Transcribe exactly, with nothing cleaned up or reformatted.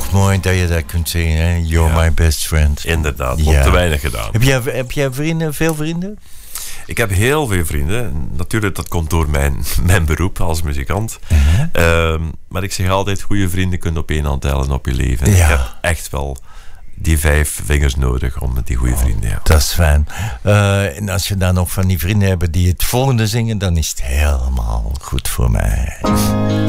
toch mooi dat je dat kunt zeggen, hè? You're Ja. my best friend. Inderdaad, Ja. op te weinig gedaan. Heb jij, heb jij vrienden, veel vrienden? Ik heb heel veel vrienden. Natuurlijk, dat komt door mijn, mijn beroep als muzikant. Uh-huh. Um, maar ik zeg altijd, goede vrienden kun je op één hand tellen op je leven. Ja. Ik heb echt wel die vijf vingers nodig om met die goede vrienden. Ja. Dat is fijn. Uh, en als je dan nog van die vrienden hebt die het volgende zingen, dan is het helemaal goed voor mij.